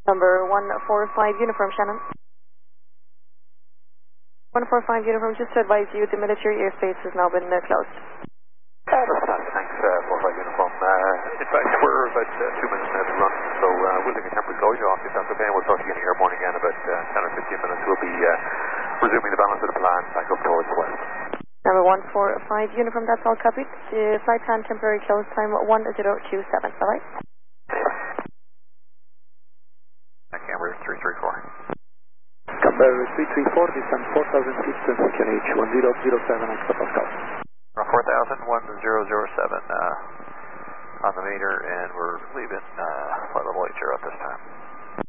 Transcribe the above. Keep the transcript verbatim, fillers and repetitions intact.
Number one four five Uniform, Shannon. one four five Uniform, just to advise you, the military airspace has now been uh, closed. Uh, that's fine, thanks, uh, four five Uniform. Uh, in fact, we're about uh, two minutes now to run, so uh, we'll take a temporary closure off if that's okay, and we'll talk to you in the airborne again about uh, ten or fifteen minutes. We'll be uh, resuming the balance of the plan back up towards the west. Number one four five Uniform, that's all copied. Uh, flight plan temporary close time one zero two seven, alright? Camber three three four. Camber three three four, distance four thousand feet, Q N H one zero zero seven, hectopascal. four thousand, one zero zero seven uh, on the meter, and we're leaving uh, flight level H R at this time.